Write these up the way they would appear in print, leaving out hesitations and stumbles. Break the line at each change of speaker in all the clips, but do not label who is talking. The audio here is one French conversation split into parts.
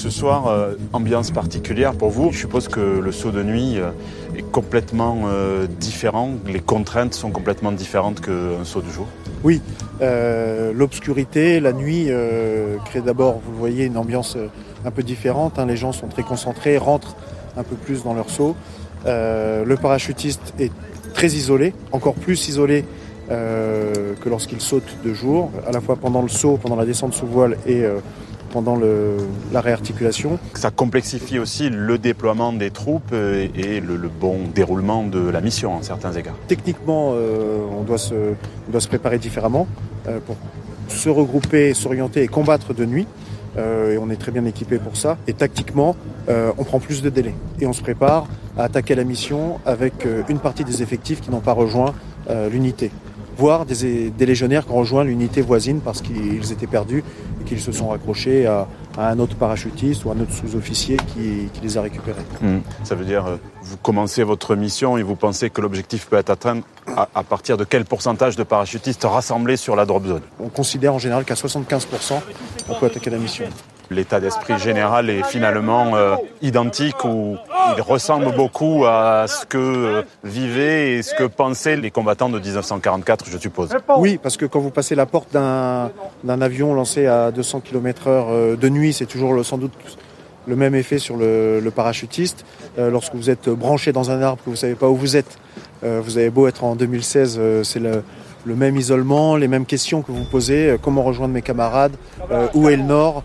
Ce soir, ambiance particulière pour vous. Je suppose que le saut de nuit est complètement différent. Les contraintes sont complètement différentes qu'un saut de jour.
Oui, l'obscurité, la nuit crée d'abord, vous le voyez, une ambiance un peu différente. Les gens sont très concentrés, rentrent un peu plus dans leur saut. Le parachutiste est très isolé, encore plus isolé que lorsqu'il saute de jour, à la fois pendant le saut, pendant la descente sous voile et pendant la réarticulation.
Ça complexifie aussi le déploiement des troupes et le bon déroulement de la mission en certains égards.
Techniquement, on doit se préparer différemment pour se regrouper, s'orienter et combattre de nuit. Et on est très bien équipé pour ça. Et tactiquement, on prend plus de délai. Et on se prépare à attaquer la mission avec une partie des effectifs qui n'ont pas rejoint l'unité. Voire des légionnaires qui ont rejoint l'unité voisine parce qu'ils étaient perdus et qu'ils se sont raccrochés à un autre parachutiste ou un autre sous-officier qui les a récupérés.
Ça veut dire, vous commencez votre mission et vous pensez que l'objectif peut être atteint à partir de quel pourcentage de parachutistes rassemblés sur la drop zone?
On considère en général qu'à 75%, on peut attaquer la mission.
L'état d'esprit général est finalement identique ou il ressemble beaucoup à ce que vivaient et ce que pensaient les combattants de 1944, je suppose.
Oui, parce que quand vous passez la porte d'un avion lancé à 200 km/h de nuit, c'est toujours sans doute le même effet sur le parachutiste. Lorsque vous êtes branché dans un arbre, que vous ne savez pas où vous êtes, vous avez beau être en 2016, c'est le même isolement, les mêmes questions que vous posez. Comment rejoindre mes camarades? Où est le nord?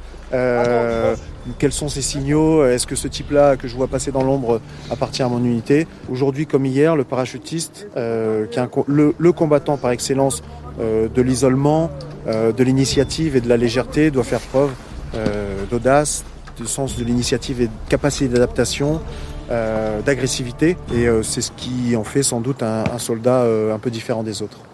Quels sont ces signaux? Est-ce que ce type-là que je vois passer dans l'ombre appartient à mon unité? Aujourd'hui comme hier, le parachutiste, qui est le combattant par excellence de l'isolement, de l'initiative et de la légèreté, doit faire preuve d'audace, de sens de l'initiative et de capacité d'adaptation, d'agressivité. Et c'est ce qui en fait sans doute un soldat un peu différent des autres.